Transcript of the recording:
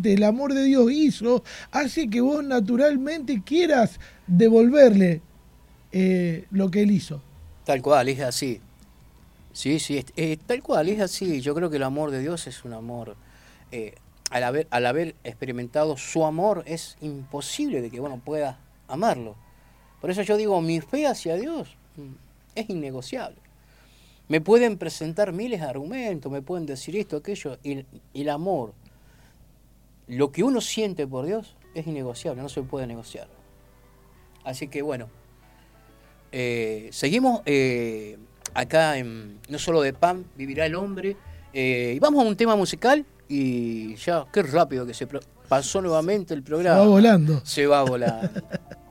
justamente el amor de Dios hizo, hace que vos naturalmente quieras devolverle lo que Él hizo. Tal cual, es así. Sí, sí, tal cual, es así. Yo creo que el amor de Dios es un amor. Al haber experimentado su amor, es imposible de que uno pueda amarlo. Por eso yo digo, mi fe hacia Dios es innegociable. Me pueden presentar miles de argumentos, me pueden decir esto, aquello, y el amor, lo que uno siente por Dios, es innegociable, no se puede negociar. Así que bueno, seguimos acá en No Solo de Pan Vivirá el Hombre, y vamos a un tema musical, y ya, qué rápido que pasó nuevamente el programa. Se va volando. Se va volando.